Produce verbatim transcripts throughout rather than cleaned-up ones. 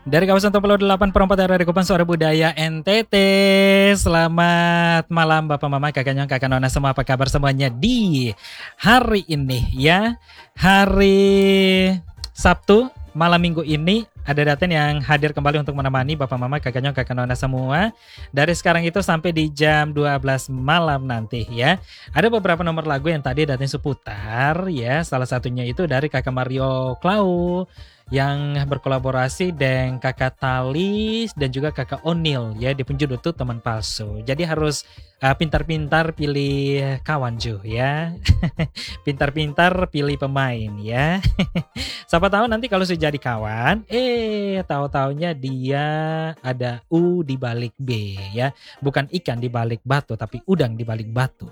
Dari kawasan enam puluh delapan per empat R R Kupang Suara Budaya N T T. Selamat malam Bapak Mama, Kakak Nyong, Kakak Nona semua, apa kabar semuanya di hari ini ya. Hari Sabtu malam minggu ini ada Daten yang hadir kembali untuk menemani Bapak Mama, Kakak Nyong, Kakak Nona semua dari sekarang itu sampai di jam dua belas malam nanti ya. Ada beberapa nomor lagu yang tadi Daten seputar ya. Salah satunya itu dari Kakak Mario Clau yang berkolaborasi dengan Kakak Talis dan juga Kakak Onil ya, di penjudul itu teman palsu. Jadi harus uh, pintar-pintar pilih kawan Ju ya. Pintar-pintar pilih pemain ya. Siapa tahu nanti kalau sudah jadi kawan, eh tahu-taunya dia ada U di balik B ya. Bukan ikan di balik batu, tapi udang di balik batu.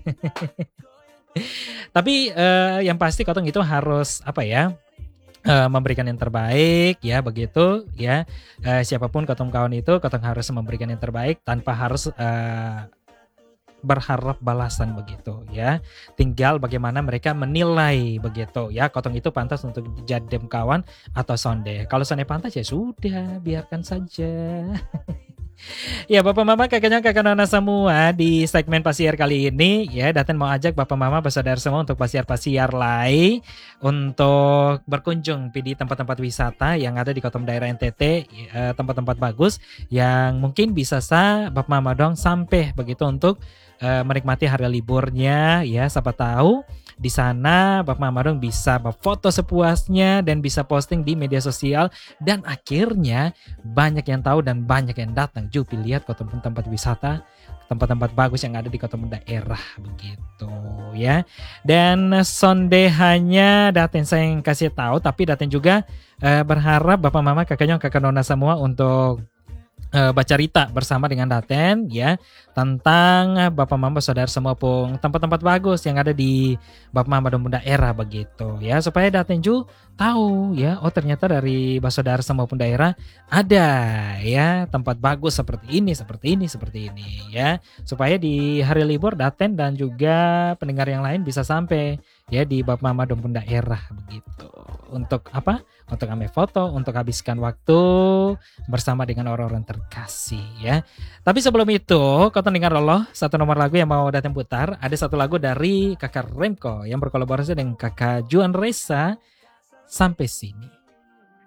Tapi uh, yang pasti Kotong itu harus apa ya? Uh, memberikan yang terbaik ya, begitu ya. Uh, siapapun Kotong kawan itu Kotong harus memberikan yang terbaik tanpa harus uh, berharap balasan begitu ya. Tinggal bagaimana mereka menilai begitu ya. Kotong itu pantas untuk jadi kawan atau sonde. Kalau sonde pantas ya sudah, biarkan saja. Ya Bapak Mama, Kakaknya, Kakak Nona semua, di segmen Pasiar kali ini ya Daten mau ajak Bapak Mama bersaudara semua untuk pasiar-pasiar lai, untuk berkunjung di tempat-tempat wisata yang ada di Kotong daerah N T T, eh, tempat-tempat bagus yang mungkin bisa sa Bapak Mama dong sampai begitu untuk eh, menikmati hari liburnya ya. Siapa tahu di sana Bapak Mama dong bisa berfoto sepuasnya dan bisa posting di media sosial, dan akhirnya banyak yang tahu dan banyak yang datang juga lihat kota tempat wisata, tempat-tempat bagus yang ada di kota daerah begitu ya. Dan sonde hanya Daten saya yang kasih tahu, tapi Daten juga eh, berharap Bapak Mama, Kakaknya, Kakak Nona semua untuk Uh, baca cerita bersama dengan Daten ya tentang Bapak Mama saudara semua pun tempat-tempat bagus yang ada di Bapak Mama dan daerah begitu ya, supaya Daten juga tahu ya, oh ternyata dari saudara semua pun daerah ada ya tempat bagus seperti ini, seperti ini, seperti ini ya, supaya di hari libur Daten dan juga pendengar yang lain bisa sampai ya di Bapak Mama dan daerah begitu. Untuk apa? Untuk ambil foto, untuk habiskan waktu bersama dengan orang-orang terkasih ya. Tapi sebelum itu, kau dengar loh satu nomor lagu yang mau Daten putar. Ada satu lagu dari Kakak Remko yang berkolaborasi dengan Kakak Juan Reza, Sampai Sini.